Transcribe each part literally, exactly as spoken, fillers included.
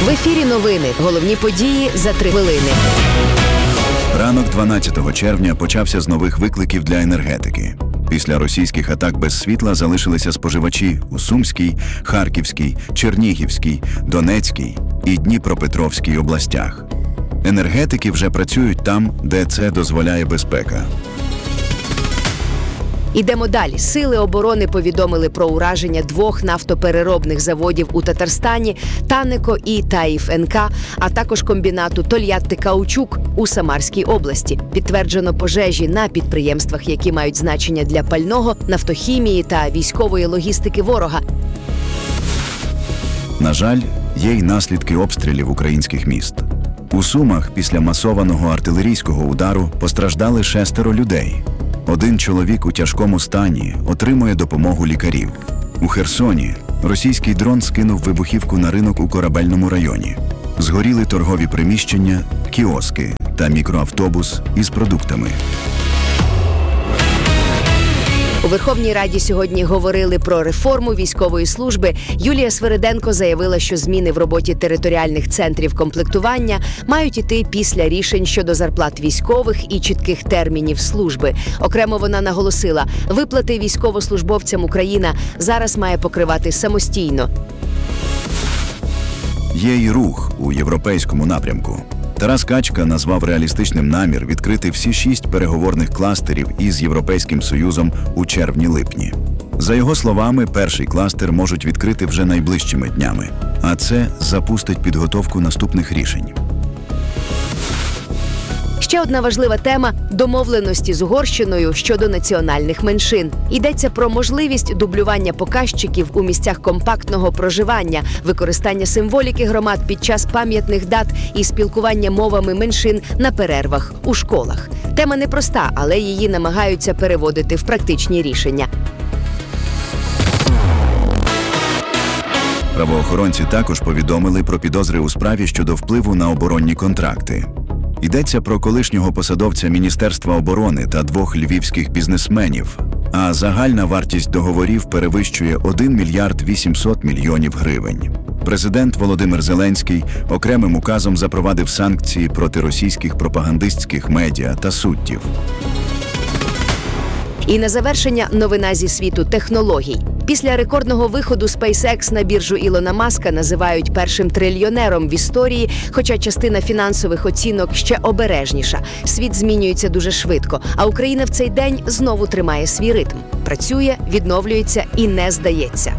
В ефірі новини. Головні події за три хвилини. Ранок дванадцятого червня почався з нових викликів для енергетики. Після російських атак без світла залишилися споживачі у Сумській, Харківській, Чернігівській, Донецькій і Дніпропетровській областях. Енергетики вже працюють там, де це дозволяє безпека. Ідемо далі. Сили оборони повідомили про ураження двох нафтопереробних заводів у Татарстані – Танеко і Таїф-НК, а також комбінату Тольятти-Каучук у Самарській області. Підтверджено пожежі на підприємствах, які мають значення для пального, нафтохімії та військової логістики ворога. На жаль, є й наслідки обстрілів українських міст. У Сумах після масованого артилерійського удару постраждали шестеро людей. Один чоловік у тяжкому стані отримує допомогу лікарів. У Херсоні російський дрон скинув вибухівку на ринок у Корабельному районі. Згоріли торгові приміщення, кіоски та мікроавтобус із продуктами. У Верховній Раді сьогодні говорили про реформу військової служби. Юлія Свириденко заявила, що зміни в роботі територіальних центрів комплектування мають іти після рішень щодо зарплат військових і чітких термінів служби. Окремо вона наголосила, виплати військовослужбовцям Україна зараз має покривати самостійно. Є й рух у європейському напрямку. Тарас Качка назвав реалістичним намір відкрити всі шість переговорних кластерів із Європейським Союзом у червні-липні. За його словами, перший кластер можуть відкрити вже найближчими днями, а це запустить підготовку наступних рішень. Ще одна важлива тема – домовленості з Угорщиною щодо національних меншин. Йдеться про можливість дублювання показчиків у місцях компактного проживання, використання символіки громад під час пам'ятних дат і спілкування мовами меншин на перервах у школах. Тема непроста, але її намагаються переводити в практичні рішення. Правоохоронці також повідомили про підозри у справі щодо впливу на оборонні контракти. Йдеться про колишнього посадовця Міністерства оборони та двох львівських бізнесменів, а загальна вартість договорів перевищує один мільярд вісімсот мільйонів гривень. Президент Володимир Зеленський окремим указом запровадив санкції проти російських пропагандистських медіа та суддів. І на завершення новина зі світу технологій. Після рекордного виходу SpaceX на біржу Ілона Маска називають першим трильйонером в історії, хоча частина фінансових оцінок ще обережніша. Світ змінюється дуже швидко, а Україна в цей день знову тримає свій ритм. Працює, відновлюється і не здається.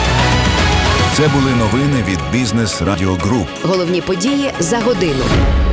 Це були новини від Бізнес Радіо Груп. Головні події за годину.